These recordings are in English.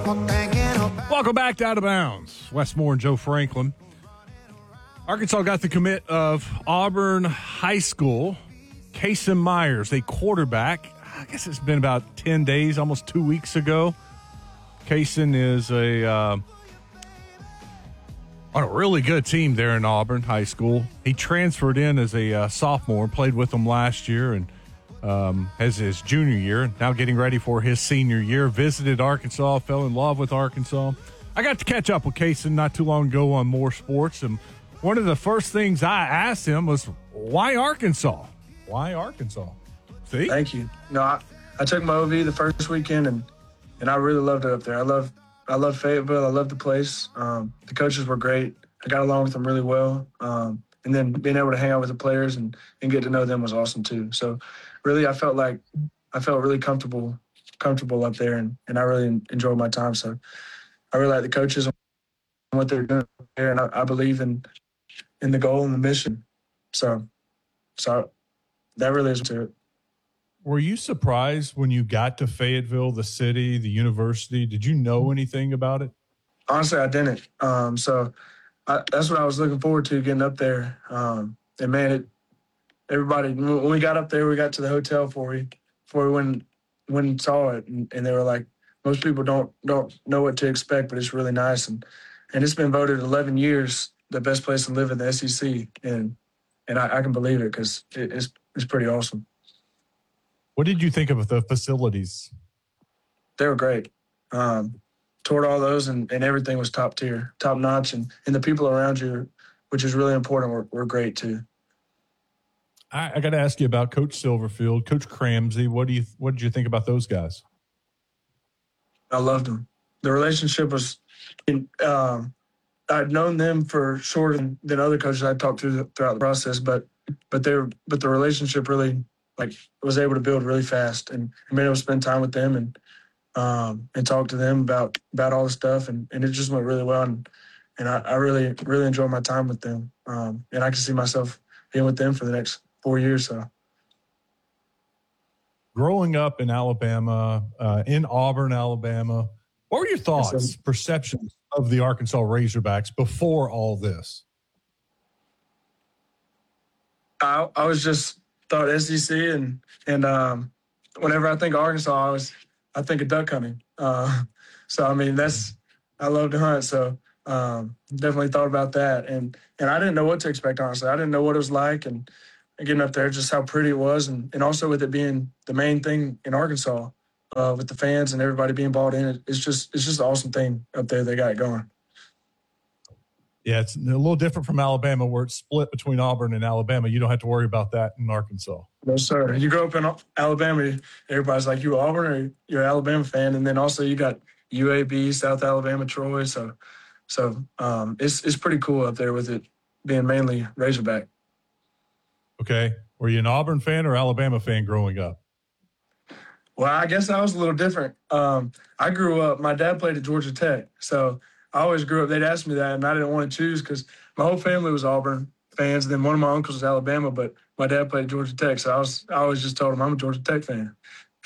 Welcome back to Out of Bounds. Wes Moore and Joe Franklin. Arkansas got the commit of Auburn High School, Kason Myers, a quarterback. I guess it's been about 10 days, almost 2 weeks ago. Kason is on a really good team there in Auburn High School. He transferred in as a sophomore, played with them last year, and as his junior year, now getting ready for his senior year. Visited Arkansas, fell in love with Arkansas. I got to catch up with Kason not too long ago on More Sports, and one of the first things I asked him was, why Arkansas? Why Arkansas? See? Thank you. No, I took my OV the first weekend, and I really loved it up there. I love Fayetteville. I love the place. The coaches were great. I got along with them really well. And then being able to hang out with the players and get to know them was awesome too. So really, I felt really comfortable up there, and I really enjoyed my time. So I really like the coaches and what they're doing there, and I believe in the goal and the mission. So that really is to it. Were you surprised when you got to Fayetteville, the city, the university? Did you know anything about it? Honestly, I didn't. So that's what I was looking forward to, getting up there. And man, everybody, when we got up there, we got to the hotel before we went and saw it, and they were like, most people don't know what to expect, but it's really nice, and it's been voted 11 years the best place to live in the SEC, and I can believe it because it's pretty awesome. What did you think of the facilities? They were great. Toured all those, and everything was top tier, top notch, and the people around you, which is really important, were great too. I got to ask you about Coach Silverfield, Coach Cramsey. What did you think about those guys? I loved them. The relationship was, I'd known them for shorter than other coaches I'd talked to throughout the process, but the relationship really was able to build really fast, and being able to spend time with them and talk to them about all the stuff, and it just went really well, and I really enjoyed my time with them, and I can see myself being with them for the next 4 years. So, growing up in Alabama, in Auburn, Alabama, what were your thoughts, perceptions of the Arkansas Razorbacks before all this? I was just thought SEC, and whenever I think Arkansas, I think of duck hunting. So I mean, I love to hunt, so definitely thought about that, and I didn't know what to expect, honestly. I didn't know what it was like, and getting up there, just how pretty it was, and also with it being the main thing in Arkansas, with the fans and everybody being bought in, it's just an awesome thing up there. They got it going. Yeah, it's a little different from Alabama, where it's split between Auburn and Alabama. You don't have to worry about that in Arkansas. No, sir. You grow up in Alabama, everybody's like, you Auburn or you're an Alabama fan, and then also you got UAB, South Alabama, Troy. So it's pretty cool up there with it being mainly Razorback. Okay. Were you an Auburn fan or Alabama fan growing up? Well, I guess I was a little different. I grew up, my dad played at Georgia Tech, so I always grew up, they'd ask me that, and I didn't want to choose because my whole family was Auburn fans, and then one of my uncles was Alabama, but my dad played at Georgia Tech, so I always just told him I'm a Georgia Tech fan.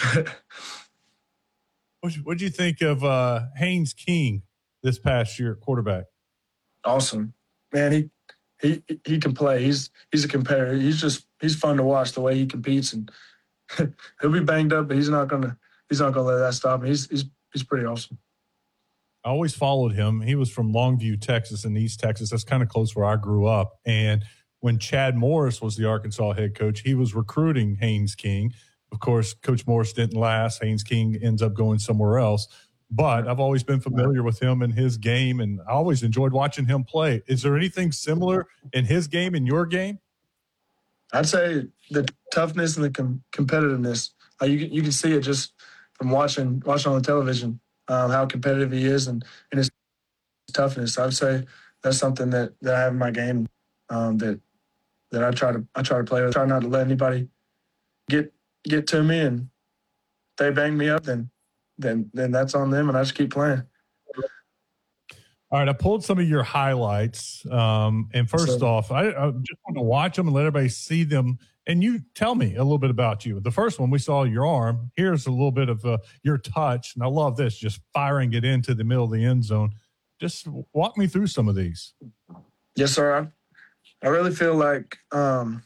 What'd you think of Haynes King this past year at quarterback? Awesome. Man, he can play. He's a competitor. He's fun to watch the way he competes, and he'll be banged up, but he's not gonna let that stop him. He's pretty awesome. I always followed him. He was from Longview, Texas, in East Texas. That's kind of close where I grew up. And when Chad Morris was the Arkansas head coach, he was recruiting Haynes King. Of course, Coach Morris didn't last. Haynes King ends up going somewhere else. But I've always been familiar with him and his game, and I always enjoyed watching him play. Is there anything similar in his game and your game? I'd say the toughness and the competitiveness. You can see it just from watching on the television, how competitive he is and his toughness. I would say that's something that I have in my game, that I try to play with. I try not to let anybody get to me, and if they bang me up, then that's on them, and I just keep playing. All right, I pulled some of your highlights. And first off, I just want to watch them and let everybody see them. And you tell me a little bit about you. The first one, we saw your arm. Here's a little bit of your touch. And I love this, just firing it into the middle of the end zone. Just walk me through some of these. Yes, sir. I really feel like I'm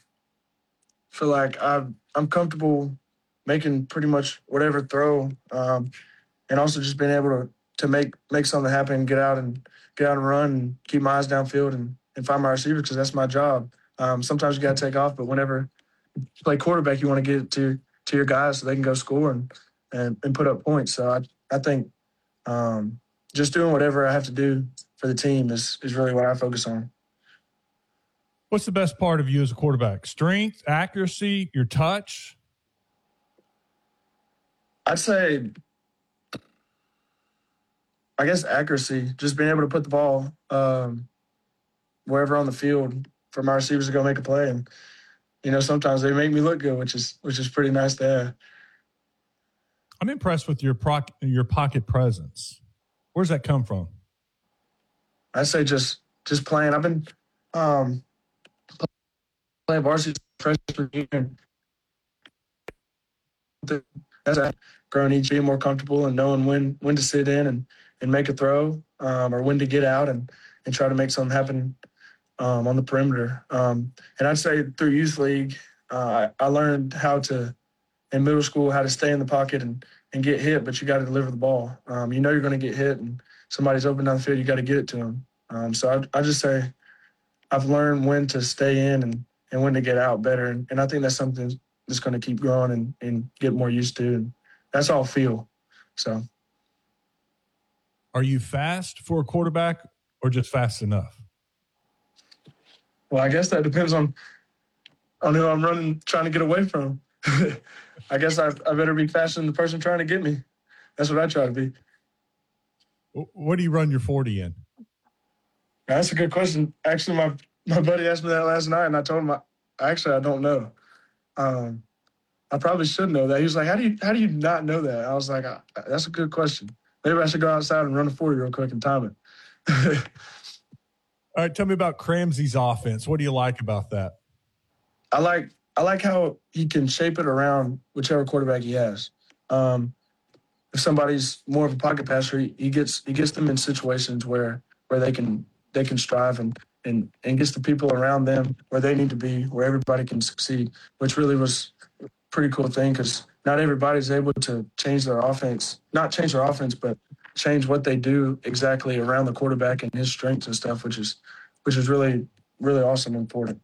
comfortable making pretty much whatever throw, and also just being able to make something happen, get out and run, and keep my eyes downfield and find my receivers, because that's my job. Sometimes you got to take off, but whenever you play quarterback, you want to get it to your guys so they can go score and put up points. So I think just doing whatever I have to do for the team is really what I focus on. What's the best part of you as a quarterback? Strength, accuracy, your touch? I'd say, I guess, accuracy, just being able to put the ball wherever on the field for my receivers to go make a play. And, sometimes they make me look good, which is pretty nice to have. I'm impressed with your pocket presence. Where's that come from? I'd say just playing. I've been playing varsity freshman year. As I grown each year more comfortable and knowing when to sit in and make a throw, or when to get out and try to make something happen on the perimeter. And I'd say through youth league, I learned in middle school, how to stay in the pocket and get hit, but you got to deliver the ball. You're going to get hit, and somebody's open down the field, you got to get it to them. So I just say I've learned when to stay in and when to get out better. And I think that's something that's going to keep growing and get more used to. And that's all feel. So. Are you fast for a quarterback or just fast enough? Well, I guess that depends on who I'm trying to get away from. I guess I better be faster than the person trying to get me. That's what I try to be. What do you run your 40 in? That's a good question. Actually, my buddy asked me that last night, and I told him I don't know. I probably should know that. He was like, how do you not know that? I was like, that's a good question. Maybe I should go outside and run a 40 real quick and time it. All right, tell me about Cramsey's offense. What do you like about that? I like how he can shape it around whichever quarterback he has. If somebody's more of a pocket passer, he gets them in situations where they can strive and gets the people around them where they need to be, where everybody can succeed, which really was a pretty cool thing, because not everybody's able to change their offense, not change their offense, but change what they do exactly around the quarterback and his strengths and stuff, which is really, really awesome and important.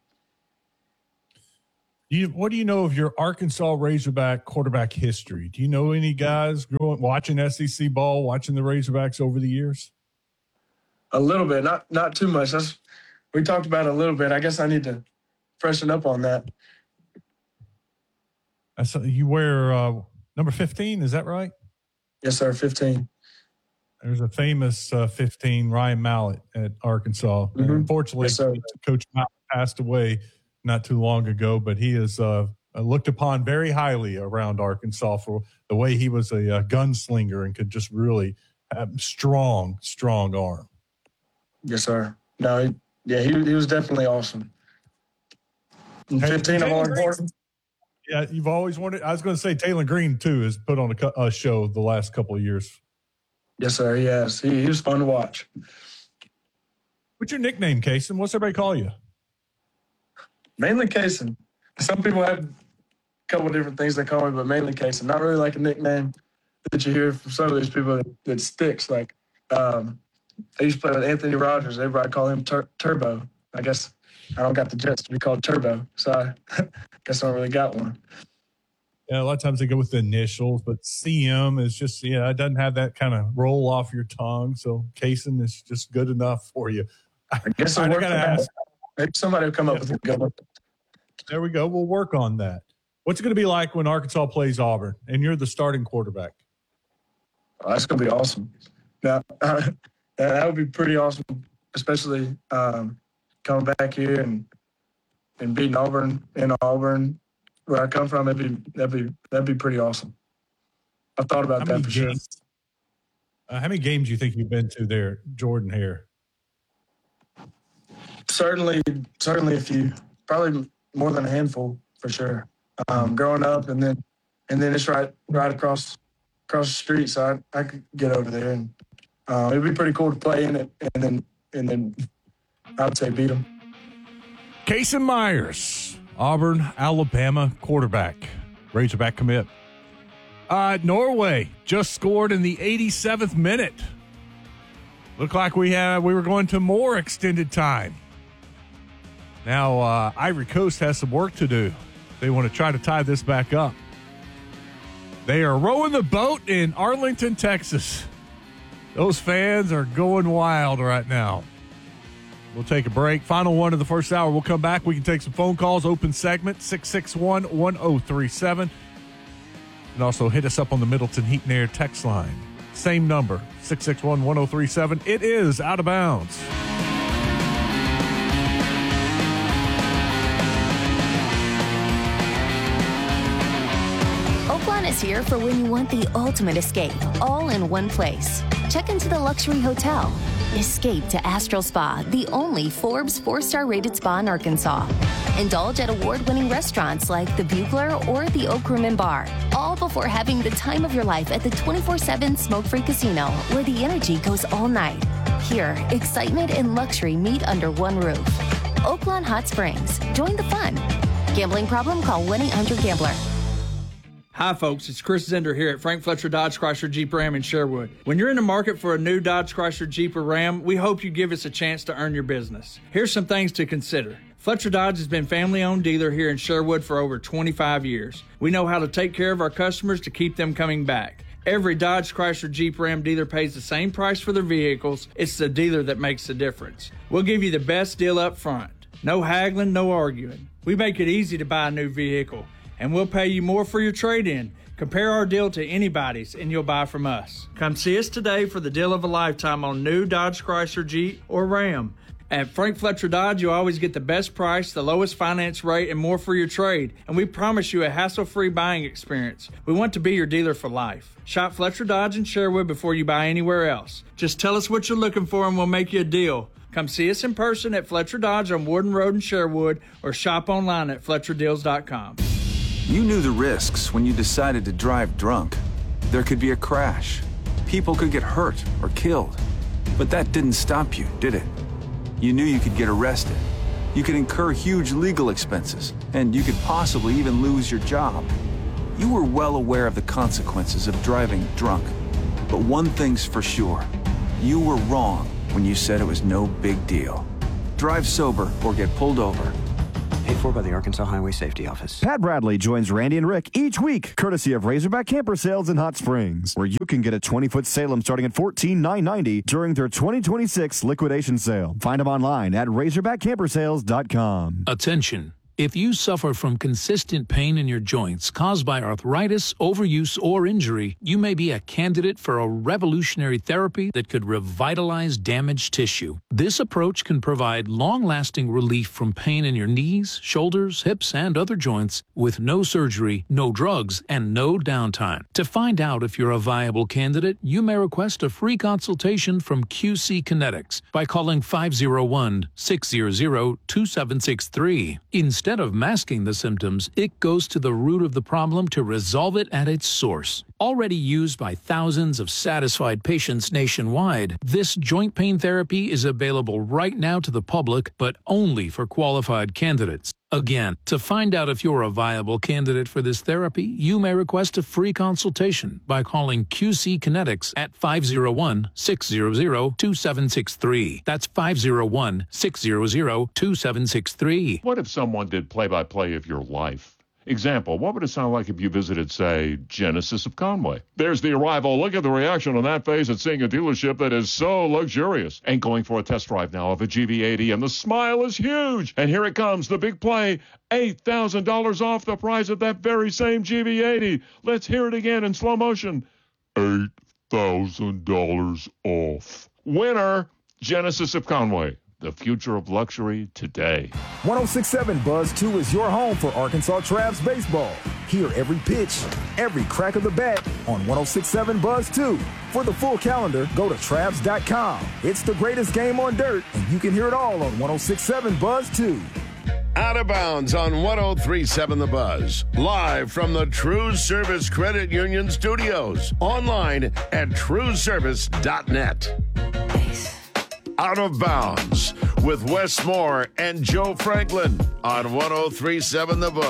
What do you know of your Arkansas Razorback quarterback history? Do you know any guys watching SEC ball, watching the Razorbacks over the years? A little bit, not too much. We talked about it a little bit. I guess I need to freshen up on that. You wear number 15, is that right? Yes, sir, 15. There's a famous 15, Ryan Mallett at Arkansas. Mm-hmm. Unfortunately, yes, Coach Mallett passed away not too long ago, but he is looked upon very highly around Arkansas for the way he was a gunslinger and could just really have strong arm. Yes, sir. No, he was definitely awesome. 15 of all important. Yeah, you've always wanted. I was going to say Taylor Green too has put on a show the last couple of years. Yes, sir. He has. He was fun to watch. What's your nickname, Kaysen? What's everybody call you? Mainly Kaysen. Some people have a couple of different things they call me, but mainly Kaysen. Not really like a nickname that you hear from some of these people that sticks. Like I used to play with Anthony Rogers. Everybody call him Turbo. I guess I don't got the Jets to be called Turbo, so I guess I don't really got one. Yeah, a lot of times they go with the initials, but CM is just, it doesn't have that kind of roll off your tongue. So Kaysen is just good enough for you. I guess I got to ask. Maybe somebody will come up with a good one. There we go. We'll work on that. What's it going to be like when Arkansas plays Auburn and you're the starting quarterback? Oh, that's going to be awesome. Now, that would be pretty awesome, especially coming back here and beating Auburn in Auburn, where I come from. That'd be pretty awesome. I've thought about that for sure. How many games do you think you've been to there, Jordan Hare? Certainly a few. Probably more than a handful for sure. Growing up, and then it's right across the street, so I could get over there, and it'd be pretty cool to play in it, and then I would say beat them. Kason Myers, Auburn, Alabama quarterback, Razorback commit. Norway just scored in the 87th minute. Looked like we were going to more extended time. Now, Ivory Coast has some work to do. They want to try to tie this back up. They are rowing the boat in Arlington, Texas. Those fans are going wild right now. We'll take a break. Final one of the first hour. We'll come back. We can take some phone calls. Open segment, 661-1037. And also hit us up on the Middleton Heat and Air text line. Same number, 661-1037. It is Out of Bounds. Oaklawn is here for when you want the ultimate escape, all in one place. Check into the luxury hotel. Escape to Astral Spa, the only Forbes 4-star rated spa in Arkansas. Indulge at award-winning restaurants like the Bugler or the Oak Room and Bar, all before having the time of your life at the 24/7 smoke-free casino, where the energy goes all night. Here, excitement and luxury meet under one roof. Oaklawn Hot Springs. Join the fun. Gambling problem? Call 1-800-GAMBLER. Hi, folks. It's Chris Zender here at Frank Fletcher Dodge Chrysler Jeep Ram in Sherwood. When you're in the market for a new Dodge Chrysler Jeep or Ram, we hope you give us a chance to earn your business. Here's some things to consider. Fletcher Dodge has been family-owned dealer here in Sherwood for over 25 years. We know how to take care of our customers to keep them coming back. Every Dodge Chrysler Jeep Ram dealer pays the same price for their vehicles. It's the dealer that makes the difference. We'll give you the best deal up front. No haggling, no arguing. We make it easy to buy a new vehicle, and we'll pay you more for your trade-in. Compare our deal to anybody's, and you'll buy from us. Come see us today for the deal of a lifetime on new Dodge Chrysler Jeep or Ram. At Frank Fletcher Dodge, you always get the best price, the lowest finance rate, and more for your trade. And we promise you a hassle-free buying experience. We want to be your dealer for life. Shop Fletcher Dodge in Sherwood before you buy anywhere else. Just tell us what you're looking for and we'll make you a deal. Come see us in person at Fletcher Dodge on Warden Road in Sherwood, or shop online at FletcherDeals.com. You knew the risks when you decided to drive drunk. There could be a crash. People could get hurt or killed. But that didn't stop you, did it? You knew you could get arrested. You could incur huge legal expenses, and you could possibly even lose your job. You were well aware of the consequences of driving drunk. But one thing's for sure. You were wrong when you said it was no big deal. Drive sober or get pulled over. Paid for by the Arkansas Highway Safety Office. Pat Bradley joins Randy and Rick each week, courtesy of Razorback Camper Sales in Hot Springs, where you can get a 20-foot Salem starting at $14,990 during their 2026 liquidation sale. Find them online at RazorbackCamperSales.com. Attention. If you suffer from consistent pain in your joints caused by arthritis, overuse, or injury, you may be a candidate for a revolutionary therapy that could revitalize damaged tissue. This approach can provide long-lasting relief from pain in your knees, shoulders, hips, and other joints with no surgery, no drugs, and no downtime. To find out if you're a viable candidate, you may request a free consultation from QC Kinetics by calling 501-600-2763. Instead of masking the symptoms, it goes to the root of the problem to resolve it at its source. Already used by thousands of satisfied patients nationwide, this joint pain therapy is available right now to the public, but only for qualified candidates. Again, to find out if you're a viable candidate for this therapy, you may request a free consultation by calling QC Kinetics at 501-600-2763. That's 501-600-2763. What if someone did play-by-play of your life? Example, what would it sound like if you visited, say, Genesis of Conway? There's the arrival. Look at the reaction on that face at seeing a dealership that is so luxurious. And going for a test drive now of a GV80, and the smile is huge. And here it comes, the big play, $8,000 off the price of that very same GV80. Let's hear it again in slow motion. $8,000 off. Winner, Genesis of Conway. the future of luxury today. 106.7 Buzz 2 is your home for Arkansas Travs baseball. Hear every pitch, every crack of the bat on 106.7 Buzz 2. For the full calendar, go to Travs.com. It's the greatest game on dirt, and you can hear it all on 106.7 Buzz 2. Out of Bounds on 103.7 The Buzz. Live from the True Service Credit Union studios. Online at trueservice.net. Out of Bounds with Wes Moore and Joe Franklin on 103.7 The Buzz.